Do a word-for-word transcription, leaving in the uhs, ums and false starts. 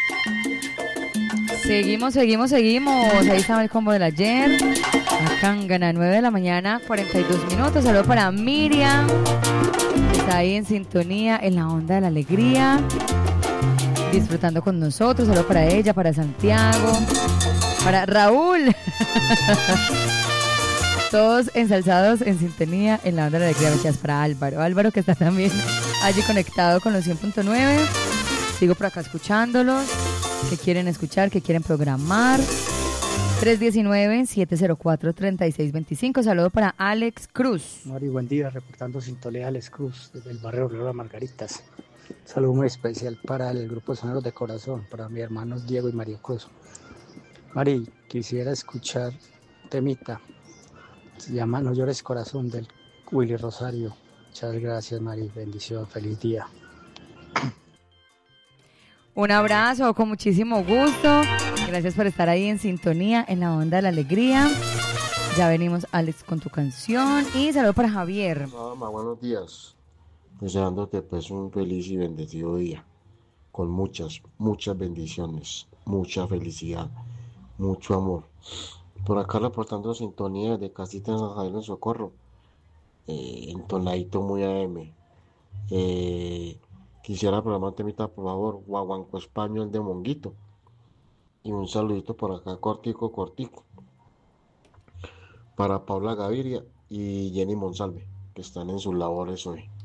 Seguimos, seguimos, seguimos. Ahí estaba el combo del ayer. Acá gana nueve de la mañana, cuarenta y dos minutos. Saludos para Miriam. Está ahí en sintonía, en la onda de la alegría. Disfrutando con nosotros. Saludos para ella, para Santiago, para Raúl. Todos ensalzados en sintonía en la onda de la alegría. Gracias para Álvaro. Álvaro que está también allí conectado con los cien punto nueve. Sigo por acá escuchándolos. Que quieren escuchar, que quieren programar. tres uno nueve, siete cero cuatro, tres seis dos cinco. Saludo para Alex Cruz. Mari, buen día, reportando sintonía Alex Cruz desde el barrio Río Margaritas. Saludo muy especial para el grupo Soneros de Corazón, para mis hermanos Diego y Mario Cruz. Mari, quisiera escuchar temita. Se llama No llores corazón del Willy Rosario. Muchas gracias, Mari. Bendición, feliz día. Un abrazo, con muchísimo gusto. Gracias por estar ahí en sintonía, en la onda de la alegría. Ya venimos, Alex, con tu canción. Y saludo para Javier. Mamá, buenos días. Deseándote pues un feliz y bendecido día. Con muchas, muchas bendiciones, mucha felicidad, mucho amor. Por acá reportando sintonía de Casita en San Javier en Socorro. Eh, entonadito muy A M. Eh... Quisiera programar un temita, por favor, Guaguanco Español de Monguito. Y un saludito por acá, cortico, cortico. Para Paula Gaviria y Jenny Monsalve, que están en sus labores hoy.